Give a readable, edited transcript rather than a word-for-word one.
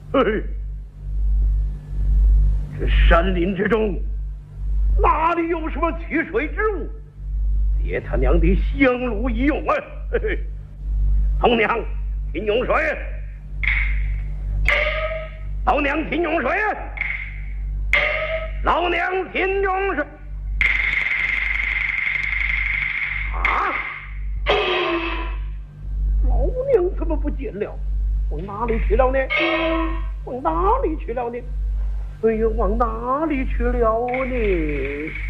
嘿，这山林之中哪里有什么取水之物？爹他娘的香炉一用啊！嘿嘿，童娘听用水，老娘听用水，老娘听用水。啊！老娘怎么不见了？往哪里去了呢？往哪里去了呢？哎呦，往哪里去了呢？